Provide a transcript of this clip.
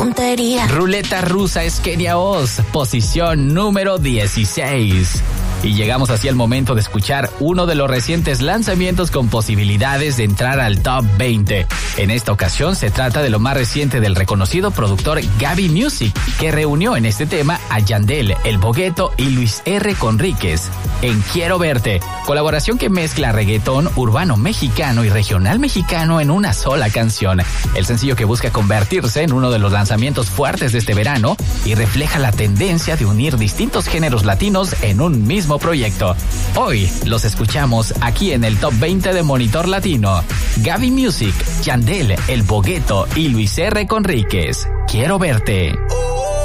tontería. Ruleta rusa es Kenia Oz, posición número 16. Y llegamos hacia el momento de escuchar uno de los recientes lanzamientos con posibilidades de entrar al top 20. En esta ocasión se trata de lo más reciente del reconocido productor Gaby Music, que reunió en este tema a Yandel, El Bogueto y Luis R. Conríquez en Quiero Verte, colaboración que mezcla reggaetón, urbano mexicano y regional mexicano en una sola canción. El sencillo que busca convertirse en uno de los lanzamientos fuertes de este verano y refleja la tendencia de unir distintos géneros latinos en un mismo proyecto. Hoy los escuchamos aquí en el Top 20 de Monitor Latino. Gaby Music, Yandel, El Bogueto y Luis R. Conríquez. Quiero Verte.